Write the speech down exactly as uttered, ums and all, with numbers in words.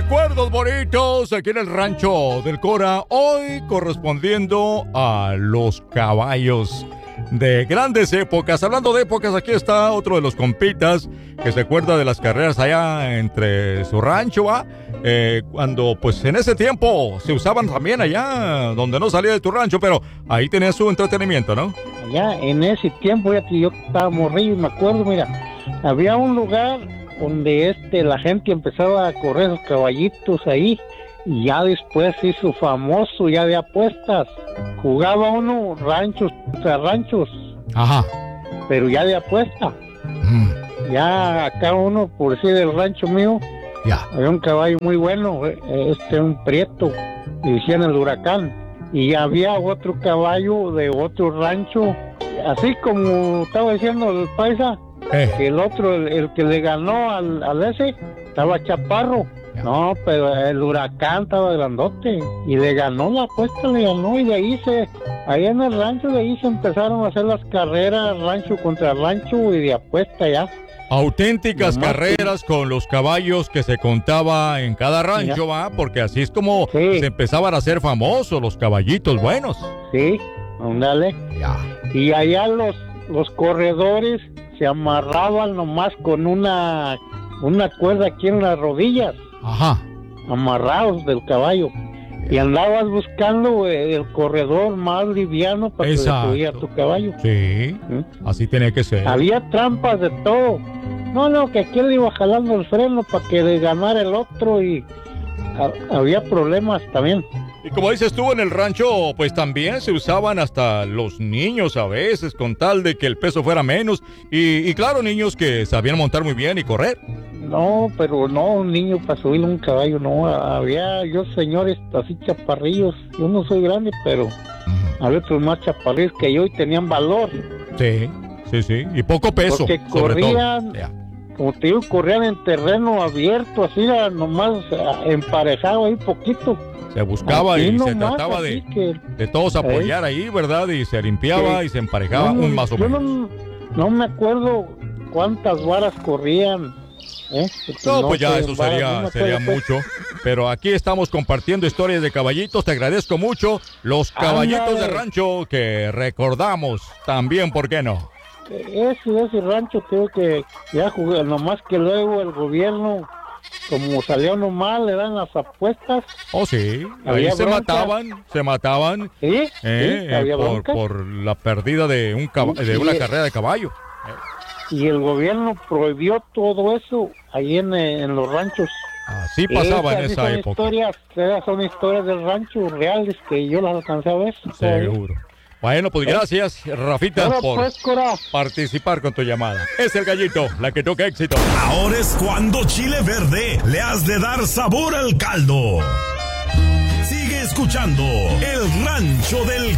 recuerdos bonitos aquí en el rancho del Cora, hoy correspondiendo a los caballos de grandes épocas. Hablando de épocas, aquí está otro de los compitas que se acuerda de las carreras allá entre su rancho, ¿va? Eh, cuando pues en ese tiempo se usaban también allá donde no salía de tu rancho, pero ahí tenía su entretenimiento, ¿no? Allá en ese tiempo, ya que yo estaba morrillo y me acuerdo, mira, había un lugar donde este la gente empezaba a correr los caballitos ahí, y ya después se hizo famoso ya de apuestas. Jugaba uno ranchos contra ranchos. Ajá. Pero ya de apuesta. Mm. Ya acá uno, por decir del rancho mío, ya había un caballo muy bueno, este un prieto, le decían el Huracán. Y había otro caballo de otro rancho, así como estaba diciendo el paisa, eh. que el otro, el, el que le ganó al, al ese, estaba chaparro. No, pero el Huracán estaba grandote y le ganó la apuesta, le ganó, y de ahí se, ahí en el rancho, de ahí se empezaron a hacer las carreras rancho contra rancho y de apuesta ya. Auténticas Nomás carreras que... con los caballos que se contaba en cada rancho, ¿va? Porque así es como sí. se empezaban a hacer famosos los caballitos buenos. Sí, ándale. Ya. Y allá los, los corredores se amarraban nomás con una, una cuerda aquí en las rodillas. Ajá. Amarrados del caballo. Y andabas buscando el corredor más liviano para Exacto. que le subiera tu caballo. Sí, ¿Mm? Así tenía que ser. Había trampas de todo. No, no, que aquel iba jalando el freno para que le ganara el otro, y a, había problemas también. Y como dices tú, en el rancho, pues también se usaban hasta los niños a veces, con tal de que el peso fuera menos. Y, y claro, niños que sabían montar muy bien y correr. No, pero no, un niño para subirle un caballo, no. Había yo señores así chaparrillos. Yo no soy grande, pero uh-huh. había otros más chaparrillos que yo y tenían valor. Sí, sí, sí. Y poco peso. Porque corrían, yeah. como te digo, corrían en terreno abierto, así nomás emparejado ahí poquito. Se buscaba así y se trataba de, que, de todos apoyar ¿eh? ahí, ¿verdad? Y se limpiaba sí. y se emparejaba no, un más o menos. No, no me acuerdo cuántas varas corrían. ¿Eh? No, no, pues ya eso sería, no sería mucho. Pero aquí estamos compartiendo historias de caballitos. Te agradezco mucho. Los caballitos Ándale. de rancho que recordamos también, ¿por qué no? Ese, ese rancho creo que ya jugué, nomás que luego el gobierno, como salió nomás, le dan las apuestas. Oh, sí, ahí se bronca. mataban, se mataban. Sí, eh, sí, había eh, por, por la pérdida de, un cab- de una carrera de caballo. Y el gobierno prohibió todo eso ahí en, en los ranchos. Así pasaba esas, en esa son época. Historias, esas son historias del rancho reales que yo las alcancé a ver. Seguro. Bueno, pues gracias, Rafita, bueno, por pues, Cora. participar con tu llamada. Es el Gallito, la que toca éxito. Ahora es cuando Chile Verde le has de dar sabor al caldo. Sigue escuchando El Rancho del